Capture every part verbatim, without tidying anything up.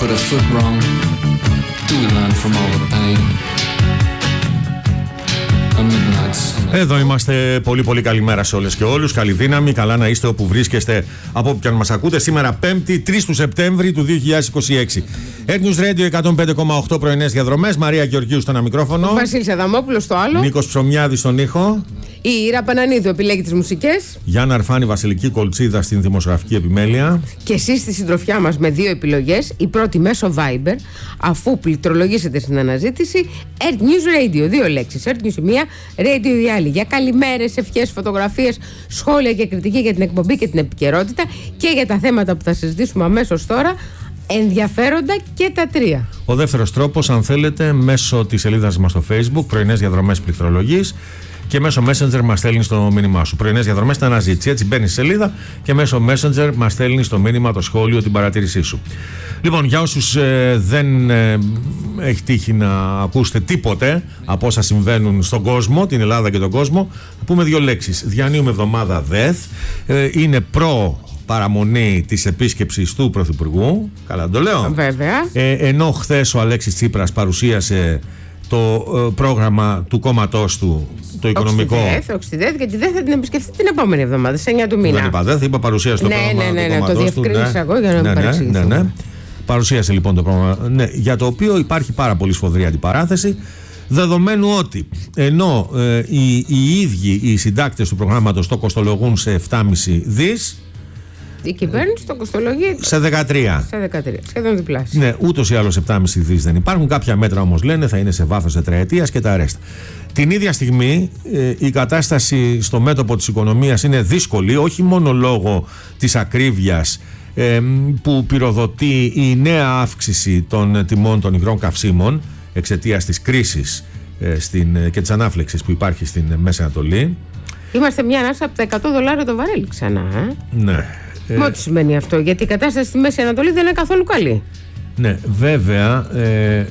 put a foot wrong? Do we learn from all the pain? Εδώ είμαστε. Πολύ πολύ καλημέρα σε όλες και όλους. Καλή δύναμη, καλά να είστε όπου βρίσκεστε, από όπου και αν μας ακούτε. Σήμερα Πέμπτη, τρεις του Σεπτέμβρη του δύο χιλιάδες είκοσι έξι. Air News Radio εκατόν πέντε κόμμα οκτώ πρωινές διαδρομές. Μαρία Γεωργίου στο ένα μικρόφωνο. Ο Βασίλης Αδαμόπουλος στο άλλο. Νίκος Ψωμιάδης στον ήχο. Η Ήρα Πανανίδου επιλέγει τις μουσικές. Γιάννα Αρφάνη Βασιλική Κολτσίδα στην δημοσιογραφική επιμέλεια. Και εσείς στη συντροφιά μας με δύο επιλογές. Η πρώτη μέσω Viber, αφού πληκτρολογήσετε στην αναζήτηση. Air News Radio, δύο λέξεις. Air News η μία, Radio η άλλη. Για καλημέρες, ευχές, φωτογραφίες, σχόλια και κριτική για την εκπομπή και την επικαιρότητα και για τα θέματα που θα συζητήσουμε αμέσως τώρα. Ενδιαφέροντα και τα τρία. Ο δεύτερος τρόπος, αν θέλετε, μέσω της σελίδας μας στο Facebook, πρωινές διαδρομές πληκτρολογής, και μέσω Messenger μας στέλνει το μήνυμά σου. Πρωινές διαδρομές στην αναζήτηση. Έτσι μπαίνεις στη σελίδα και μέσω Messenger μας στέλνει το μήνυμα, το σχόλιο, την παρατήρησή σου. Λοιπόν, για όσους ε, δεν ε, έχει τύχει να ακούσετε τίποτε από όσα συμβαίνουν στον κόσμο, την Ελλάδα και τον κόσμο, θα πούμε δύο λέξεις. Διανύουμε εβδομάδα ΔΕΘ. Ε, είναι προ παραμονή της επίσκεψης του Πρωθυπουργού. Καλά το λέω. Βέβαια. Ε, ενώ χθες ο Αλέξης Τσίπρας παρουσίασε το ε, πρόγραμμα του κόμματός του, το οικονομικό. Όχι στη ΔΕΘ, γιατί δεν θα την επισκεφτεί την επόμενη εβδομάδα, σε εννιά του μήνα. Δεν είπα ΔΕΘ, είπα παρουσίασε το ναι, πρόγραμμα ναι, ναι, του ναι, κόμματός το του. διευκρίνησα εγώ για να ναι, μην ναι, παρεξηγηθώ. ναι, ναι. Παρουσίασε λοιπόν το πρόγραμμα, ναι, για το οποίο υπάρχει πάρα πολύ σφοδρή αντιπαράθεση, δεδομένου ότι ενώ ε, οι, οι ίδιοι οι συντάκτες του προγράμματος το κοστολογούν σε επτά κόμμα πέντε δις, η κυβέρνηση το κοστολογεί σε δεκατρία. Σε δεκατρία, σχεδόν διπλάσιο. Ναι, ούτως ή άλλως επτά κόμμα πέντε δις δεν υπάρχουν. Κάποια μέτρα όμως λένε θα είναι σε βάθος τετραετίας και τα ρέστα. Την ίδια στιγμή ε, η κατάσταση στο μέτωπο της οικονομίας είναι δύσκολη, όχι μόνο λόγω της ακρίβειας ε, που πυροδοτεί η νέα αύξηση των τιμών των υγρών καυσίμων εξαιτίας της κρίσης ε, στην, και της ανάφλεξης που υπάρχει στην Μέση Ανατολή. Είμαστε μια ανάσα από τα εκατό δολάρια το βαρέλι ξανά. Ε? Ναι. Με ό,τι σημαίνει αυτό, γιατί η κατάσταση στη Μέση Ανατολή δεν είναι καθόλου καλή. Ναι, βέβαια ε,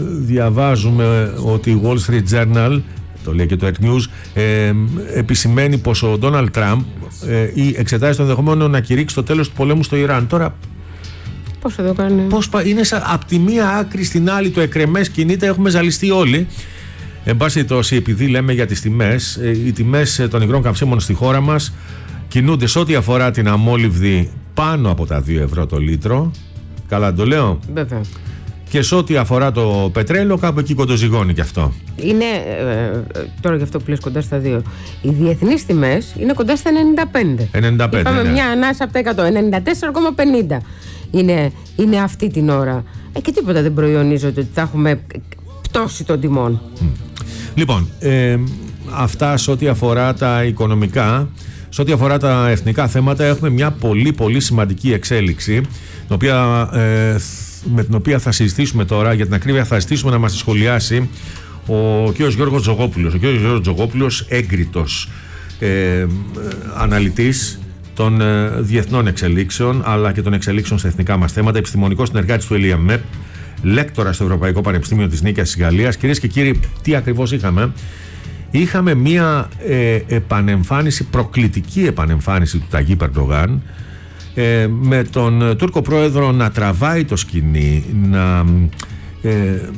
διαβάζουμε ότι η Wall Street Journal, το λέει και το Air News, ε, επισημαίνει πως ο Donald Trump ε, εξετάζει το ενδεχόμενο να κηρύξει το τέλος του πολέμου στο Ιράν. Τώρα πώς θα το κάνει? Πώς, είναι σαν, από τη μία άκρη στην άλλη το εκρεμές κινείται, έχουμε ζαλιστεί όλοι. Εν πάση τόση, επειδή λέμε για τις τιμές, ε, οι τιμές των υγρών καυσίμων στη χώρα μας κινούνται σε ό,τι αφορά την αμόλυβδη πάνω από τα δύο ευρώ το λίτρο. Καλά το λέω? Βέβαια. Και σε ό,τι αφορά το πετρέλαιο, κάπου εκεί κοντοζυγώνει κι αυτό. Είναι, ε, τώρα γι' αυτό που λες κοντά στα δύο, οι διεθνείς τιμές είναι κοντά στα ενενήντα πέντε. ενενήντα πέντε, είπαμε, ναι. Μια ανάσα από τα εκατό, ενενήντα τέσσερα κόμμα πενήντα είναι, είναι αυτή την ώρα. Ε, και τίποτα δεν προϊονίζεται ότι θα έχουμε πτώση των τιμών. Mm. Λοιπόν, ε, αυτά σε ό,τι αφορά τα οικονομικά. Σε ό,τι αφορά τα εθνικά θέματα, έχουμε μια πολύ πολύ σημαντική εξέλιξη, την οποία, ε, με την οποία θα συζητήσουμε τώρα. Για την ακρίβεια θα ζητήσουμε να μας τη σχολιάσει ο κ. Γιώργος Τζογόπουλος. Ο κ. Γιώργος Τζογόπουλος, έγκριτος ε, αναλυτής των ε, διεθνών εξελίξεων, αλλά και των εξελίξεων στα εθνικά μας θέματα, επιστημονικός συνεργάτης του ΕΛΙΑΜΕΠ, λέκτορα στο Ευρωπαϊκό Πανεπιστήμιο της Νίκαιας της Γαλλίας. Κυρίες και κύριοι, τι ακριβώς είχαμε? Είχαμε μία ε, επανεμφάνιση, προκλητική επανεμφάνιση του Ταγί Ερντογάν, ε, με τον Τούρκο πρόεδρο να τραβάει το σκηνή, να ε,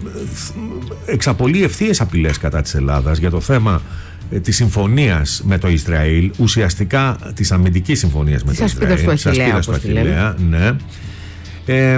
εξαπολύει ευθείες απειλές κατά της Ελλάδας για το θέμα ε, της συμφωνίας με το Ισραήλ, ουσιαστικά της αμυντικής συμφωνίας με το Ισραήλ, της ασπίδας του Αχιλλέα, ναι. Ε,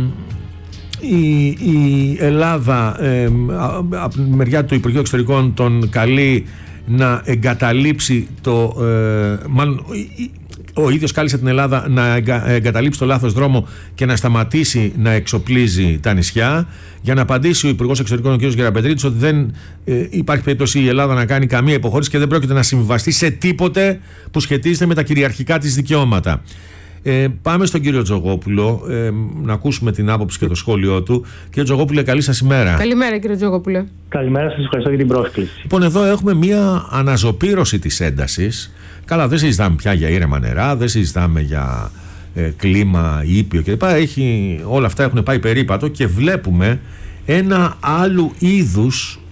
Η, η Ελλάδα ε, από την μεριά του Υπουργείου Εξωτερικών τον καλεί να εγκαταλείψει το ε, μάλλον ο ίδιος κάλεσε την Ελλάδα να εγκα, εγκαταλείψει το λάθος δρόμο και να σταματήσει να εξοπλίζει τα νησιά. Για να απαντήσει ο Υπουργός Εξωτερικών ο κ. Γεραπετρίτης ότι δεν ε, υπάρχει περίπτωση η Ελλάδα να κάνει καμία υποχώρηση και δεν πρόκειται να συμβιβαστεί σε τίποτε που σχετίζεται με τα κυριαρχικά της δικαιώματα. Ε, πάμε στον κύριο Τζογόπουλο ε, να ακούσουμε την άποψη και το σχόλιο του. Κύριε Τζογόπουλε, καλή σας ημέρα. Καλημέρα κύριε Τζογόπουλε. Καλημέρα σας, ευχαριστώ για την πρόσκληση. Λοιπόν, εδώ έχουμε μια αναζωπήρωση της έντασης. Καλά, δεν συζητάμε πια για ήρεμα νερά, δεν συζητάμε για ε, κλίμα, ήπιο κλπ. Έχει, όλα αυτά έχουν πάει περίπατο και βλέπουμε ένα άλλου είδους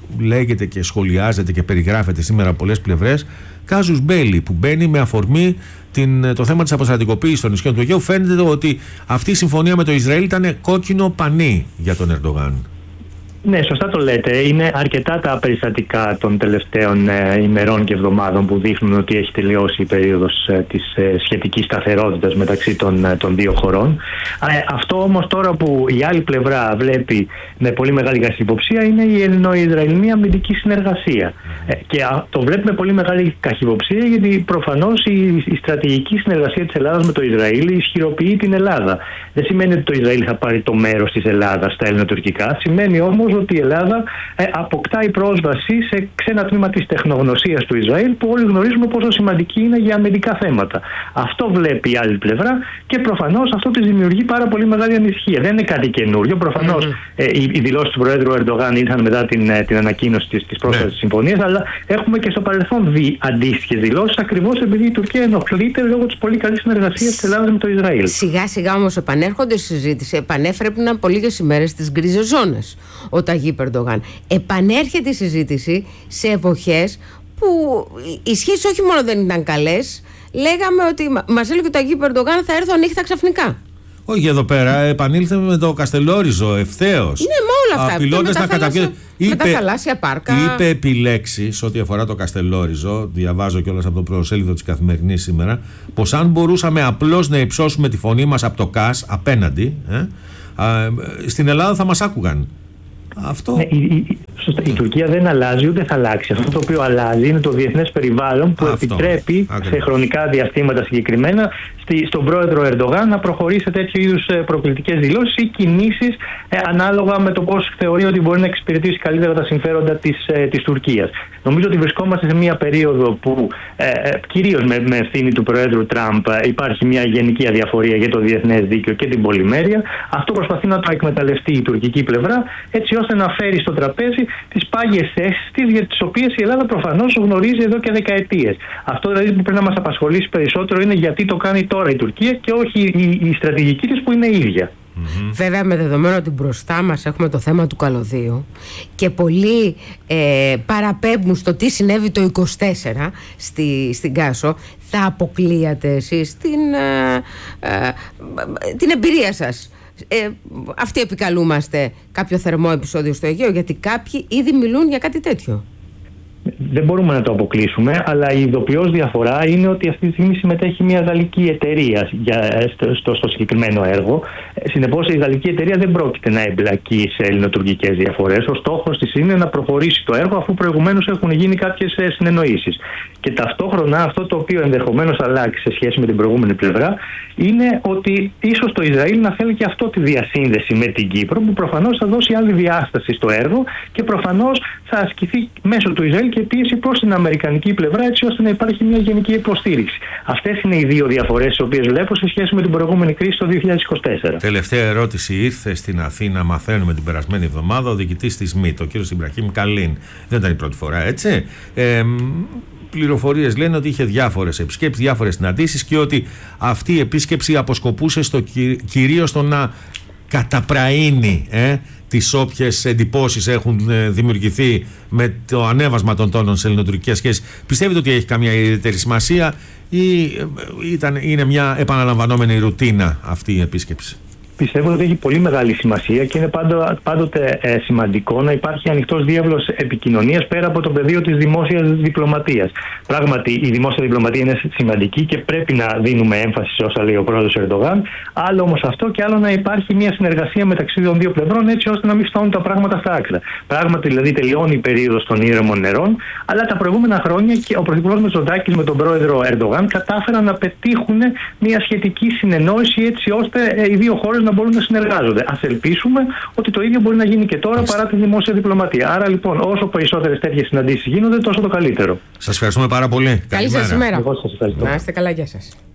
λέγεται και σχολιάζεται και περιγράφεται σήμερα από πολλές πλευρές, κάζους μπέλι, που μπαίνει με αφορμή την, το θέμα της αποστρατικοποίησης των νησιών του Αιγαίου. Φαίνεται ότι αυτή η συμφωνία με το Ισραήλ ήταν κόκκινο πανί για τον Ερντογάν. Ναι, σωστά το λέτε. Είναι αρκετά τα περιστατικά των τελευταίων ε, ημερών και εβδομάδων που δείχνουν ότι έχει τελειώσει η περίοδος ε, της ε, σχετικής σταθερότητας μεταξύ των, ε, των δύο χωρών. Ε, αυτό όμως τώρα που η άλλη πλευρά βλέπει με πολύ μεγάλη καχυποψία είναι η ελληνο-ισραηλινή αμυντική συνεργασία. Ε, και α, το βλέπει με πολύ μεγάλη καχυποψία γιατί προφανώς η, η στρατηγική συνεργασία της Ελλάδας με το Ισραήλ ισχυροποιεί την Ελλάδα. Δεν σημαίνει ότι το Ισραήλ θα πάρει το μέρος της Ελλάδας στα ελληνοτουρκικά. Σημαίνει όμως ότι η Ελλάδα ε, αποκτάει πρόσβαση σε ξένα τμήμα της τεχνογνωσίας του Ισραήλ που όλοι γνωρίζουμε πόσο σημαντική είναι για αμυντικά θέματα. Αυτό βλέπει η άλλη πλευρά και προφανώς αυτό της δημιουργεί πάρα πολύ μεγάλη ανησυχία. Δεν είναι κάτι καινούριο. Προφανώς mm-hmm. ε, οι, οι δηλώσεις του Προέδρου Ερντογάν ήρθαν μετά την, την ανακοίνωση της, της πρόσφατης yeah. συμφωνίας, αλλά έχουμε και στο παρελθόν δει αντίστοιχες δηλώσεις ακριβώς επειδή η Τουρκία ενοχλείται λόγω της πολύ καλής συνεργασίας της Ελλάδας με το Ισραήλ. Σιγά σιγά όμως επανέρχονται στη συζήτηση. Επανέφερε πριν από λίγες ημέρες στις γκρίζες ζώνες ο Ταγίπ Ερντογάν. Επανέρχεται η συζήτηση σε εποχές που οι σχέσεις όχι μόνο δεν ήταν καλές, λέγαμε ότι μας έλεγε ο Ταγίπ Ερντογάν θα έρθω νύχτα ξαφνικά. Όχι, εδώ πέρα επανήλθε με το Καστελόριζο ευθέως. Ναι, με όλα αυτά. Απειλώντας τα καταπιέ... με τα θαλάσσια πάρκα. Είπε επιλέξεις ό,τι αφορά το Καστελόριζο, διαβάζω κιόλας από το προσέλιδο της Καθημερινής σήμερα, πως αν μπορούσαμε απλώς να υψώσουμε τη φωνή μας από το ΚΑΣ απέναντι, ε, α, στην Ελλάδα θα μας άκουγαν. Αυτό... Ναι, η, η, σωστά, η Τουρκία δεν αλλάζει ούτε θα αλλάξει. Αυτό το οποίο αλλάζει είναι το διεθνές περιβάλλον που Αυτό. επιτρέπει Άκρη. σε χρονικά διαστήματα συγκεκριμένα στη, στον πρόεδρο Ερντογάν να προχωρήσει σε τέτοιου είδους προκλητικές δηλώσεις ή κινήσεις ε, ανάλογα με το πώς θεωρεί ότι μπορεί να εξυπηρετήσει καλύτερα τα συμφέροντα της, ε, της Τουρκίας. Νομίζω ότι βρισκόμαστε σε μια περίοδο που ε, ε, κυρίως με, με ευθύνη του Προέδρου Τραμπ ε, υπάρχει μια γενική αδιαφορία για το διεθνές δίκαιο και την πολυμέρεια. Αυτό προσπαθεί να το εκμεταλλευτεί η τουρκική πλευρά έτσι ώστε να φέρει στο τραπέζι τις πάγιες θέσεις της για τις οποίες η Ελλάδα προφανώς γνωρίζει εδώ και δεκαετίες. Αυτό δηλαδή που πρέπει να μας απασχολήσει περισσότερο είναι γιατί το κάνει τώρα η Τουρκία και όχι η, η στρατηγική της που είναι η ίδια. Mm-hmm. Βέβαια, με δεδομένο ότι μπροστά μας έχουμε το θέμα του καλωδίου και πολλοί ε, παραπέμπουν στο τι συνέβη το είκοσι τέσσερα στη, στην Κάσο, θα αποκλείατε εσείς την, ε, ε, την εμπειρία σας. Ε, αυτοί επικαλούμαστε κάποιο θερμό επεισόδιο στο Αιγαίο, γιατί κάποιοι ήδη μιλούν για κάτι τέτοιο. Δεν μπορούμε να το αποκλείσουμε, αλλά η ειδοποιώς διαφορά είναι ότι αυτή τη στιγμή συμμετέχει μια γαλλική εταιρεία για, στο, στο, στο συγκεκριμένο έργο. Συνεπώς η γαλλική εταιρεία δεν πρόκειται να εμπλακεί σε ελληνοτουρκικές διαφορές. Ο στόχος της είναι να προχωρήσει το έργο αφού προηγουμένως έχουν γίνει κάποιες συνεννοήσεις. Και ταυτόχρονα αυτό το οποίο ενδεχομένως αλλάξει σε σχέση με την προηγούμενη πλευρά είναι ότι ίσως το Ισραήλ να θέλει και αυτό τη διασύνδεση με την Κύπρο, που προφανώς θα δώσει άλλη διάσταση στο έργο και προφανώς θα ασκηθεί μέσω του Ισραήλ και πίεση προς την αμερικανική πλευρά έτσι ώστε να υπάρχει μια γενική υποστήριξη. Αυτές είναι οι δύο διαφορές τις οποίες βλέπω σε σχέση με την προηγούμενη κρίση το δύο χιλιάδες είκοσι τέσσερα. Τελευταία ερώτηση. Ήρθε στην Αθήνα, μαθαίνουμε την περασμένη εβδομάδα, ο διοικητής της ΜΗΤ, ο κ. Ιμπραχήμ Καλίν. Δεν ήταν η πρώτη φορά, έτσι. Ε, πληροφορίες λένε ότι είχε διάφορες επισκέψεις, διάφορες συναντήσεις και ότι αυτή η επίσκεψη αποσκοπούσε στο, κυρίως στο να καταπραίνει ε, τις όποιες εντυπώσεις έχουν ε, δημιουργηθεί με το ανέβασμα των τόνων σε ελληνοτουρκικές σχέσεις. Πιστεύετε ότι έχει καμία ιδιαίτερη σημασία ή ε, ήταν, είναι μια επαναλαμβανόμενη ρουτίνα αυτή η επίσκεψη? Πιστεύω ότι έχει πολύ μεγάλη σημασία και είναι πάντο, πάντοτε ε, σημαντικό να υπάρχει ανοιχτός διάβλος επικοινωνίας πέρα από το πεδίο της δημόσιας διπλωματίας. Πράγματι, η δημόσια διπλωματία είναι σημαντική και πρέπει να δίνουμε έμφαση σε όσα λέει ο πρόεδρος Ερντογάν. Άλλο όμως αυτό και άλλο να υπάρχει μια συνεργασία μεταξύ των δύο πλευρών έτσι ώστε να μην φτάνουν τα πράγματα στα άκρα. Πράγματι, δηλαδή, τελειώνει η περίοδος των ήρεμων νερών, αλλά τα προηγούμενα χρόνια και ο πρωθυπουργός Μητσοτάκης με τον πρόεδρο Ερντογάν κατάφεραν να πετύχουν μια σχετική συνεννόηση έτσι ώστε ε, οι δύο χώρες να μπορούν να συνεργάζονται. Ας ελπίσουμε ότι το ίδιο μπορεί να γίνει και τώρα παρά τη δημόσια διπλωματία. Άρα λοιπόν, όσο περισσότερες τέτοιες συναντήσεις γίνονται, τόσο το καλύτερο. Σας ευχαριστούμε πάρα πολύ. Καλή σας ημέρα. Εγώ σας ευχαριστώ. Να είστε καλά, γεια σας.